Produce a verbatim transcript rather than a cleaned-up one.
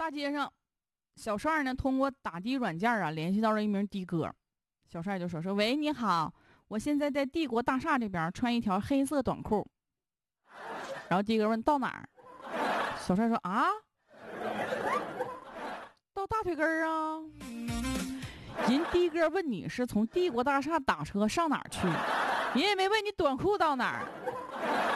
大街上，小帅呢通过打的软件啊联系到了一名的哥。小帅就说说喂，你好，我现在在帝国大厦这边穿一条黑色短裤。然后的哥问到哪儿，小帅说啊，到大腿根儿啊。人的哥问你是从帝国大厦打车上哪儿去，人也没问你短裤到哪儿。